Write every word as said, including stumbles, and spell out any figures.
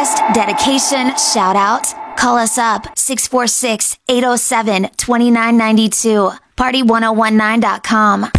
request, dedication, shout out, call us up six four six, eight oh seven, two nine nine two. party ten nineteen dot com.